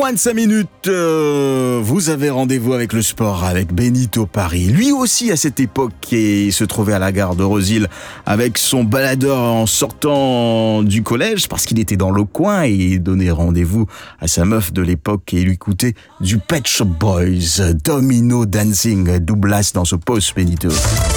Moins de 5 minutes, vous avez rendez-vous avec le sport, avec Benito Paris. Lui aussi, à cette époque, il se trouvait à la gare de Rosil avec son baladeur en sortant du collège parce qu'il était dans le coin et il donnait rendez-vous à sa meuf de l'époque et il lui écoutait du Pet Shop Boys, Domino Dancing, Douglas dans ce post Benito.